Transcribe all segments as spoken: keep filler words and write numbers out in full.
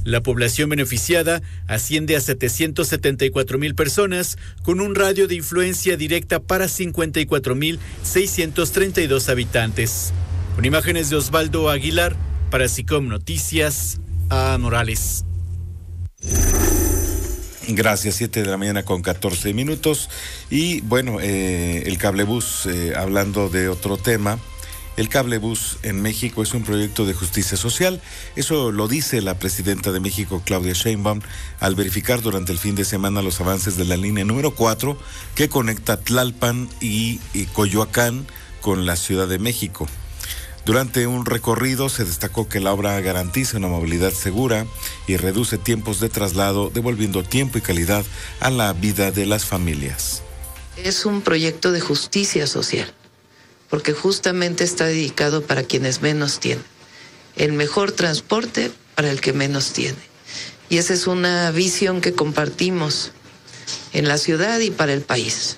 La población beneficiada asciende a setecientos setenta y cuatro mil personas, con un radio de influencia directa para cincuenta y cuatro mil seiscientos treinta y dos habitantes. Con imágenes de Osvaldo Aguilar, para SICOM Noticias, a Morales. Gracias, siete de la mañana con catorce minutos. Y bueno, eh, el cablebús, eh, hablando de otro tema, el cablebús en México es un proyecto de justicia social. Eso lo dice la presidenta de México, Claudia Sheinbaum, al verificar durante el fin de semana los avances de la línea número cuatro que conecta Tlalpan y, y Coyoacán con la Ciudad de México. Durante un recorrido se destacó que la obra garantiza una movilidad segura y reduce tiempos de traslado, devolviendo tiempo y calidad a la vida de las familias. Es un proyecto de justicia social, porque justamente está dedicado para quienes menos tienen. El mejor transporte para el que menos tiene. Y esa es una visión que compartimos en la ciudad y para el país.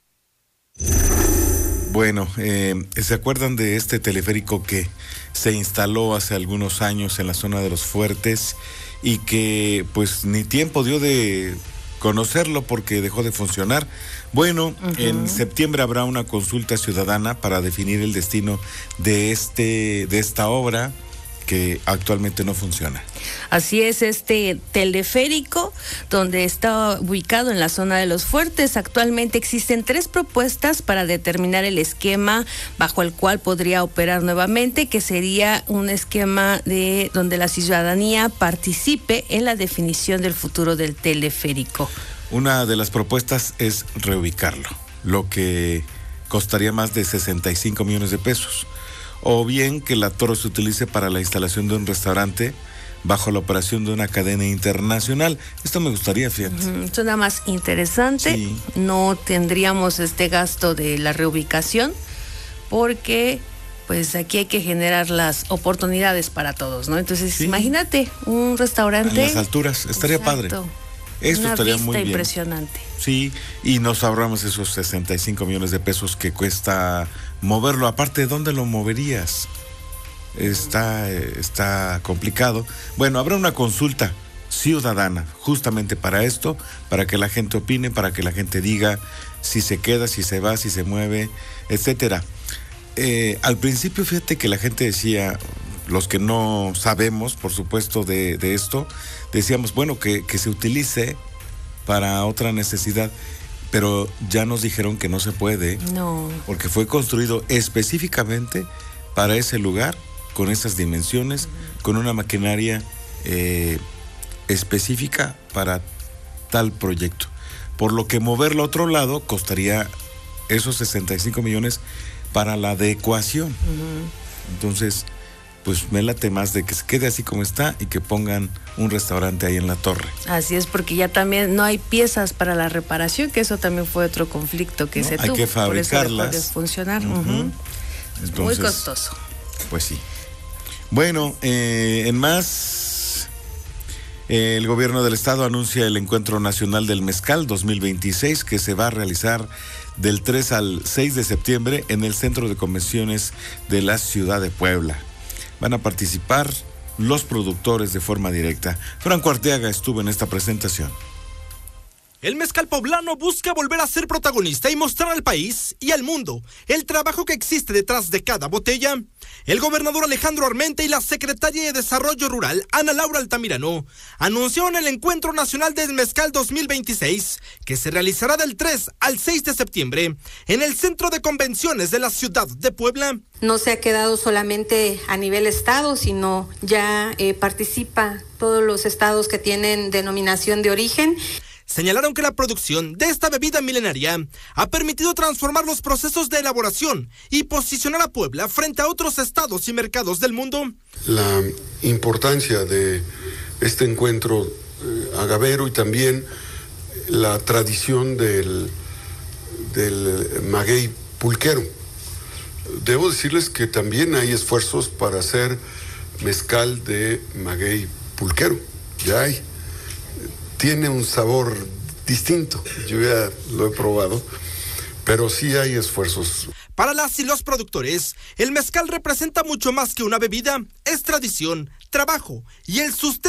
Bueno, eh, ¿se acuerdan de este teleférico que se instaló hace algunos años en la zona de Los Fuertes y que pues ni tiempo dio de conocerlo porque dejó de funcionar? Bueno, uh-huh. En septiembre habrá una consulta ciudadana para definir el destino de este de esta obra que actualmente no funciona. Así es, este teleférico, donde está ubicado en la zona de Los Fuertes, actualmente existen tres propuestas para determinar el esquema bajo el cual podría operar nuevamente, que sería un esquema de donde la ciudadanía participe en la definición del futuro del teleférico. Una de las propuestas es reubicarlo, lo que costaría más de sesenta y cinco millones de pesos. O bien que la torre se utilice para la instalación de un restaurante bajo la operación de una cadena internacional. Esto me gustaría, fíjate. Uh-huh. Suena más interesante. Sí. No tendríamos este gasto de la reubicación porque pues aquí hay que generar las oportunidades para todos, ¿no? Entonces, sí. Imagínate un restaurante. En las alturas, estaría Exacto. padre. Esto Una estaría vista muy bien. Impresionante. Sí, y nos ahorramos esos sesenta y cinco millones de pesos que cuesta moverlo. Aparte, ¿dónde lo moverías? Está, está complicado. Bueno, habrá una consulta ciudadana justamente para esto, para que la gente opine, para que la gente diga si se queda, si se va, si se mueve, etcétera. Eh, al principio, fíjate que la gente decía, los que no sabemos, por supuesto, de, de esto, decíamos, bueno, que, que se utilice para otra necesidad, pero ya nos dijeron que no se puede, no, porque fue construido específicamente para ese lugar, con esas dimensiones, uh-huh. con una maquinaria eh, específica para tal proyecto. Por lo que moverlo a otro lado costaría esos sesenta y cinco millones para la adecuación. Uh-huh. Entonces, pues me late más de que se quede así como está y que pongan un restaurante ahí en la torre. Así es, porque ya también no hay piezas para la reparación, que eso también fue otro conflicto que no, se hay tuvo. Hay que fabricarlas. Por eso dejó de funcionar. Uh-huh. Uh-huh. Entonces, muy costoso. Pues sí. Bueno, eh, en más, eh, el gobierno del estado anuncia el Encuentro Nacional del Mezcal dos mil veintiséis, que se va a realizar del tres al seis de septiembre en el Centro de Convenciones de la Ciudad de Puebla. Van a participar los productores de forma directa. Franco Arteaga estuvo en esta presentación. El mezcal poblano busca volver a ser protagonista y mostrar al país y al mundo el trabajo que existe detrás de cada botella. El gobernador Alejandro Armenta y la secretaria de Desarrollo Rural, Ana Laura Altamirano, anunciaron el Encuentro Nacional del Mezcal dos mil veintiséis, que se realizará del tres al seis de septiembre en el Centro de Convenciones de la Ciudad de Puebla. No se ha quedado solamente a nivel estado, sino ya eh, participa todos los estados que tienen denominación de origen. Señalaron que la producción de esta bebida milenaria ha permitido transformar los procesos de elaboración y posicionar a Puebla frente a otros estados y mercados del mundo. La importancia de este encuentro eh, agavero y también la tradición del, del maguey pulquero. Debo decirles que también hay esfuerzos para hacer mezcal de maguey pulquero. Ya hay. Tiene un sabor distinto, yo ya lo he probado, pero sí hay esfuerzos. Para las y los productores, el mezcal representa mucho más que una bebida, es tradición, trabajo y el sustento